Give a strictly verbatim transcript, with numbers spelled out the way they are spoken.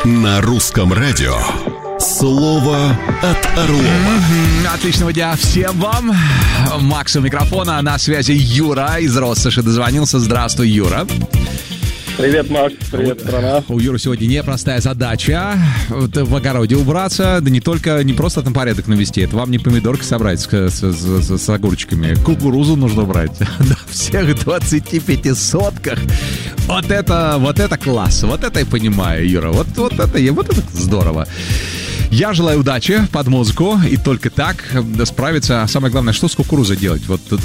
На русском радио слово от Орлова. Mm-hmm. Отличного дня всем вам. Макс у микрофона, на связи Юра из Россоши дозвонился. Здравствуй, Юра. Привет, Макс, привет, страна. У Юры сегодня непростая задача в огороде убраться, да не только, не просто там порядок навести, это вам не помидорки собрать с, с, с, с огурчиками, кукурузу нужно брать на всех двадцати пяти сотках. Вот это, вот это класс, вот это я понимаю, Юра, вот, вот, это, вот это здорово. Я желаю удачи под музыку, и только так справиться. А самое главное, что с кукурузой делать? Вот